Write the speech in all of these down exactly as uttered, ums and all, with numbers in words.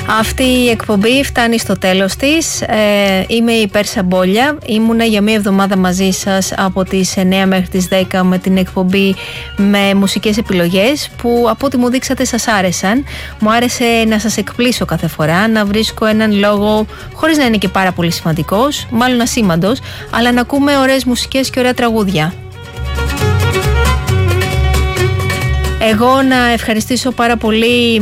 Αυτή η εκπομπή φτάνει στο τέλος της. Ε, είμαι η Πέρσα Μπόλια. Ήμουνα για μία εβδομάδα μαζί σας από τις εννιά μέχρι τις δέκα με την εκπομπή με μουσικές επιλογές που από ό,τι μου δείξατε σας άρεσαν. Μου άρεσε να σας εκπλήσω κάθε φορά, να βρίσκω έναν λόγο χωρίς να είναι και πάρα πολύ σημαντικός, μάλλον ασήμαντος, αλλά να ακούμε ωραίες μουσικές και ωραία τραγούδια. Εγώ να ευχαριστήσω πάρα πολύ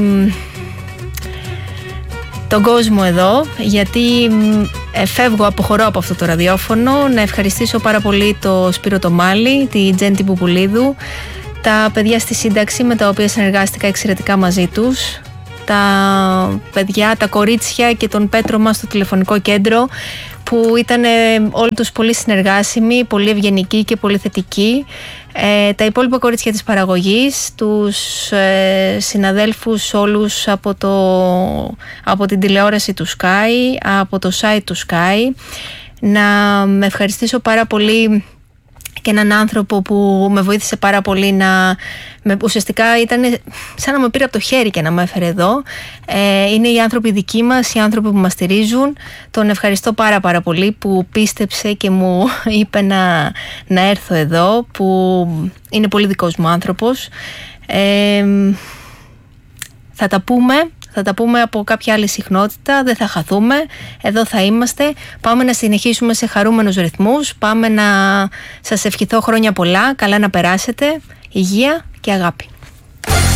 τον κόσμο εδώ, γιατί ε, φεύγω, αποχωρώ από αυτό το ραδιόφωνο. Να ευχαριστήσω πάρα πολύ το Σπύρο το Μάλι, τη Τζέντη Πουπουλίδου, τα παιδιά στη σύνταξη με τα οποία συνεργάστηκα εξαιρετικά μαζί τους, τα παιδιά, τα κορίτσια και τον Πέτρο μας στο τηλεφωνικό κέντρο που ήταν ε, όλοι τους πολύ συνεργάσιμοι, πολύ ευγενικοί και πολύ θετικοί. Ε, τα υπόλοιπα κορίτσια της παραγωγής, τους ε, συναδέλφους όλους από, το, από την τηλεόραση του Sky, από το site του Sky. Να με ευχαριστήσω πάρα πολύ και έναν άνθρωπο που με βοήθησε πάρα πολύ να... Με, ουσιαστικά ήταν σαν να με πήρε από το χέρι και να με έφερε εδώ. Ε, είναι οι άνθρωποι δικοί μας, οι άνθρωποι που μας στηρίζουν. Τον ευχαριστώ πάρα πάρα πολύ που πίστεψε και μου είπε να, να έρθω εδώ, που είναι πολύ δικός μου άνθρωπος. Ε, θα τα πούμε. Θα τα πούμε από κάποια άλλη συχνότητα, δεν θα χαθούμε, εδώ θα είμαστε. Πάμε να συνεχίσουμε σε χαρούμενους ρυθμούς, πάμε να σας ευχηθώ χρόνια πολλά, καλά να περάσετε, υγεία και αγάπη.